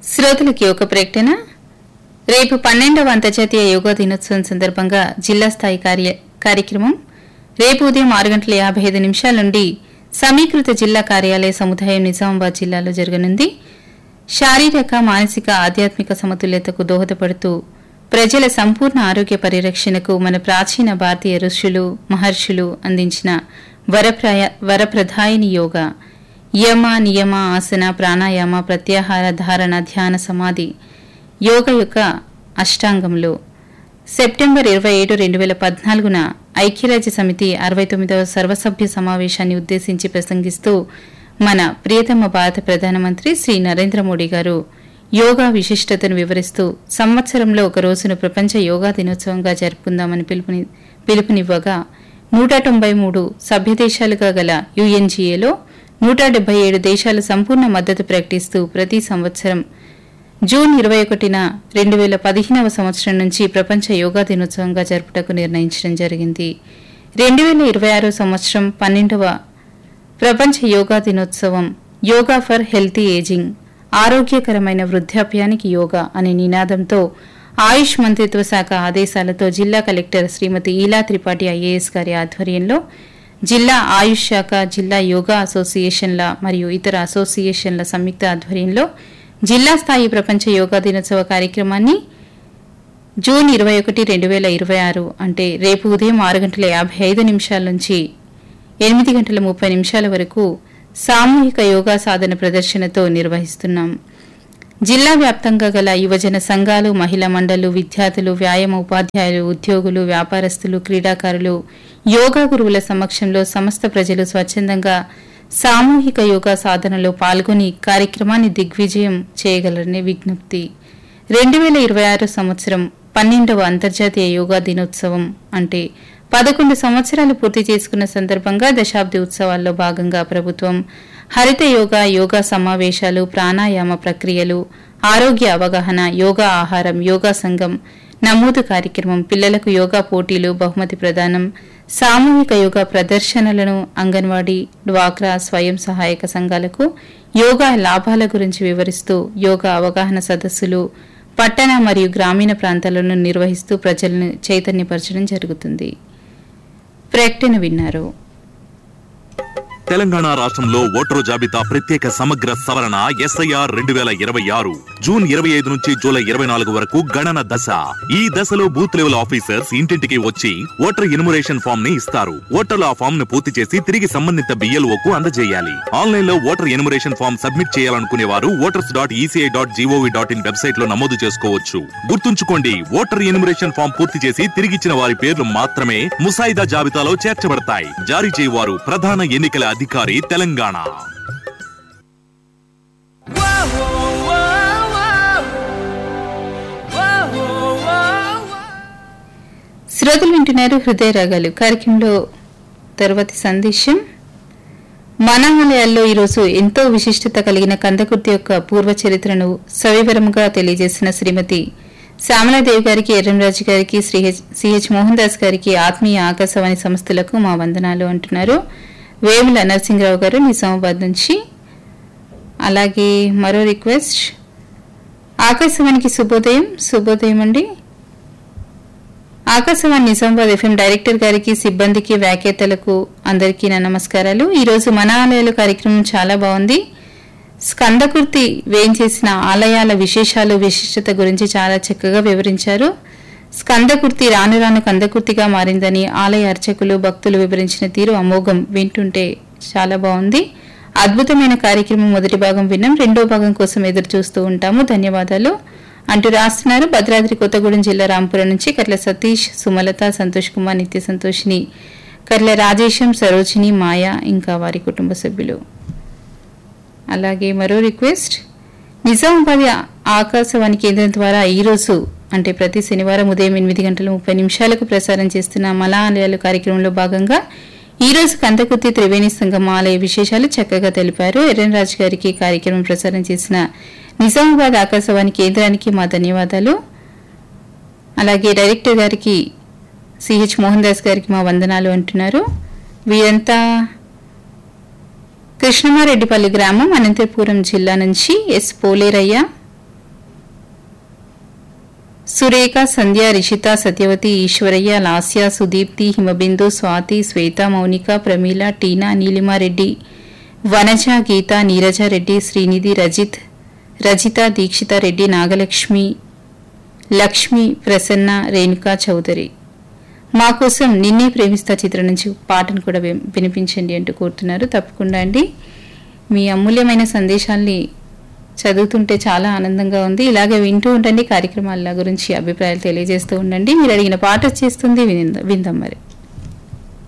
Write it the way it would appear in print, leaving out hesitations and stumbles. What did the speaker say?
శ్రోతలకి ఒక ప్రకటన. రేపు 12వ అంతర్జాతీయ యోగా దినోత్సవం సందర్భంగా జిల్లా స్థాయి కార్యక్రమం రేపు ఉదయం 6:55 నుండి సమీకృత జిల్లా కార్యాలయ సముదాయం నిజామాబాద్ జిల్లాలో జరగనుంది. శారీరక, మానసిక, ఆధ్యాత్మిక సమతుల్యతకు దోహదపడుతూ ప్రజల సంపూర్ణ ఆరోగ్య పరిరక్షణకు మన ప్రాచీన భారతీయ ఋషులు, మహర్షులు అందించిన వరప్రదాయిని యోగా, యమ, నియమ, ఆసన, ప్రాణాయామ, ప్రత్యాహార, ధారణ, ధ్యాన, సమాధి యోగ యొక్క అష్టాంగంలో సెప్టెంబర్ 27, 2014న ఐక్యరాజ్య సమితి 69వ సర్వసభ్య సమావేశాన్ని ఉద్దేశించి ప్రసంగిస్తూ మన ప్రియతమ భారత ప్రధానమంత్రి శ్రీ నరేంద్ర మోడీ గారు యోగా విశిష్టతను వివరిస్తూ సంవత్సరంలో ఒక రోజును ప్రపంచ యోగా దినోత్సవంగా జరుపుకుందామని పిలుపునివ్వగా 193 సభ్యదేశాలుగా గల యుఎన్జీఏలో 177 దేశాలు సంపూర్ణ మద్దతు ప్రకటిస్తూ ప్రతి సంవత్సరం జూన్ 21న 2015వ సంవత్సరం నుంచి ప్రపంచ యోగా దినోత్సవంగా జరుపుటకు నిర్ణయించడం జరిగింది. 2026 సంవత్సరం 12వ ప్రపంచ యోగా దినోత్సవం యోగా ఫర్ హెల్తీ ఏజింగ్, ఆరోగ్యకరమైన వృద్ధాప్యానికి యోగా అనే నినాదంతో ఆయుష్ మంత్రిత్వ శాఖ ఆదేశాలతో జిల్లా కలెక్టర్ శ్రీమతి ఈలా త్రిపాఠి ఐఏఎస్ గారి ఆధ్వర్యంలో జిల్లా ఆయుష్ శాఖ, జిల్లా యోగా అసోసియేషన్ల మరియు ఇతర అసోసియేషన్ల సంయుక్త ఆధ్వర్యంలో జిల్లా స్థాయి ప్రపంచ యోగా దినోత్సవ కార్యక్రమాన్ని జూన్ 21, 2026 అంటే రేపు ఉదయం 6:55 నుంచి 8:30 వరకు సామూహిక యోగా సాధన ప్రదర్శనతో నిర్వహిస్తున్నాం. జిల్లా వ్యాప్తంగా గల యువజన సంఘాలు, మహిళా మండళ్లు, విద్యార్థులు, వ్యాయామ ఉపాధ్యాయులు, ఉద్యోగులు, వ్యాపారస్తులు, క్రీడాకారులు, యోగా గురువుల సమక్షంలో సమస్త ప్రజలు స్వచ్ఛందంగా సామూహిక యోగా సాధనలో పాల్గొని కార్యక్రమాన్ని దిగ్విజయం చేయగలరనే విజ్ఞప్తి. 2026 సంవత్సరం 12వ అంతర్జాతీయ యోగా దినోత్సవం అంటే 11 సంవత్సరాలు పూర్తి చేసుకున్న సందర్భంగా దశాబ్ది ఉత్సవాల్లో భాగంగా ప్రభుత్వం హరిత యోగా, యోగా సమావేశాలు, ప్రాణాయామ ప్రక్రియలు, ఆరోగ్య అవగాహన, యోగా ఆహారం, యోగా సంఘం నమోదు కార్యక్రమం, పిల్లలకు యోగా పోటీలు, బహుమతి ప్రదానం, సామూహిక యోగా ప్రదర్శనలను అంగన్వాడీ, డ్వాక్రా, స్వయం సహాయక సంఘాలకు యోగా లాభాల గురించి వివరిస్తూ యోగా అవగాహన సదస్సులు పట్టణ మరియు గ్రామీణ ప్రాంతాలను నిర్వహిస్తూ ప్రజలను చైతన్యపరచడం జరుగుతుంది. ప్రకటన విన్నారు. తెలంగాణ రాష్ట్రంలో ఓటరు జాబితా ప్రత్యేక సమగ్ర సవరణ SIR 2026 జూన్ 25 నుంచి జూలై 24 వరకు గణన దశ. ఈ దశలో బూత్ లెవెల్ ఆఫీసర్స్ ఇంటింటికి వచ్చి ఓటర్ ఎన్యుమరేషన్ ఫామ్ ని ఇస్తారు. ఓటర్లు ఆ ఫామ్ ను పూర్తి చేసి తిరిగి సంబంధిత BLOకు అందజేయాలి. ఆన్లైన్ లో ఓటర్ ఎన్యుమరేషన్ ఫామ్ సబ్మిట్ చేయాలనుకునే వారు voters.eci.gov.in వెబ్సైట్ లో నమోదు చేసుకోవచ్చు. గుర్తుంచుకోండి, ఓటర్ ఎన్యుమరేషన్ ఫామ్ పూర్తి చేసి తిరిగిచ్చిన వారి పేర్లు మాత్రమే ముసాయిదా జాబితాలో చేర్చబడతాయి. జారీ చేయవారు ప్రధాన ఎన్నికల అధికారి, తెలంగాణ. శ్రోతలు వింటున్నారు హృదయ రాగాలు కార్యక్రమంలో తరువాతి సందేశం. మన ఆలయాల్లో ఈరోజు ఎంతో విశిష్టత కలిగిన కందకుర్తి యొక్క పూర్వ చరిత్రను సవివరముగా తెలియజేసిన శ్రీమతి శ్యామలాదేవి గారికి, ఎర్రంరాజు గారికి, సిహెచ్ మోహన్ దాస్ గారికి, ఆత్మీయ ఆకాశవాణి సంస్థలకు మా వందనాలు అంటున్నారు వేముల నరసింహరావు గారు నిజామాబాద్ నుంచి. అలాగే మరో రిక్వెస్ట్, ఆకాశవాణికి శుభోదయం అండి. ఆకాశవాణి నిజామాబాద్ FM డైరెక్టర్ గారికి, సిబ్బందికి, వ్యాఖ్యాతలకు అందరికీ నా నమస్కారాలు. ఈరోజు మన ఆలయాలు కార్యక్రమం చాలా బాగుంది. స్కందకుర్తి వేయించేసిన ఆలయాల విశేషాలు, విశిష్టత గురించి చాలా చక్కగా వివరించారు. స్కందకుర్తి రాను రాను కందకుర్తిగా మారిందని ఆలయ అర్చకులు, భక్తులు వివరించిన తీరు అమోఘం. వింటుంటే చాలా బాగుంది. అద్భుతమైన కార్యక్రమం. మొదటి భాగం విన్నాం, రెండో భాగం కోసం ఎదురు చూస్తూ ఉంటాము. ధన్యవాదాలు అంటూ రాస్తున్నారు భద్రాద్రి కొత్తగూడెం జిల్లా రాంపురం నుంచి కర్ల సతీష్, సుమలత, సంతోష్ కుమార్, నిత్య సంతోషిని, కర్ల రాజేశం, సరోజిని, మాయ ఇంకా వారి కుటుంబ సభ్యులు. అలాగే మరో రిక్వెస్ట్, నిజామాబాద్ ఆకాశవాణి కేంద్రం ద్వారా ఈరోజు అంటే ప్రతి శనివారం ఉదయం 8:30 ప్రసారం చేస్తున్న మలా ఆలయాలు కార్యక్రమంలో భాగంగా ఈరోజు కందకుర్తి త్రివేణి సంగమ ఆలయ విశేషాలు చక్కగా తెలిపారు. ఎర్రన్రాజు గారికి కార్యక్రమం ప్రసారం చేసిన నిజామాబాద్ ఆకాశవాణి కేంద్రానికి మా ధన్యవాదాలు. అలాగే డైరెక్టర్ గారికి, సిహెచ్ మోహన్ దాస్ గారికి మా వందనాలు అంటున్నారు. వీరంతా కృష్ణమారెడ్డిపల్లి గ్రామం, అనంతపురం జిల్లా నుంచి ఎస్ పోలేరయ్య, సురేఖ, సంధ్య, రిషిత, సత్యవతి, ఈశ్వరయ్య, లాస్య, సుదీప్తి, హిమబిందు, స్వాతి, శ్వేత, మౌనిక, ప్రమీల, టీనా, నీలిమారెడ్డి, వనజ, గీత, నీరజారెడ్డి, శ్రీనిధి, రజిత, దీక్షిత రెడ్డి, నాగలక్ష్మి, లక్ష్మి, ప్రసన్న, రేణుకా చౌదరి. మా కోసం నిన్నే ప్రేమిస్తా చిత్రం నుంచి పాటను కూడా వినిపించండి అంటూ కోరుతున్నారు. తప్పకుండా అండి, మీ అమూల్యమైన సందేశాల్ని చదువుతుంటే చాలా ఆనందంగా ఉంది. ఇలాగే వింటూ ఉండండి, కార్యక్రమాల గురించి అభిప్రాయాలు తెలియజేస్తూ ఉండండి. మీరు అడిగిన పాట వచ్చేస్తుంది, విందాం మరి.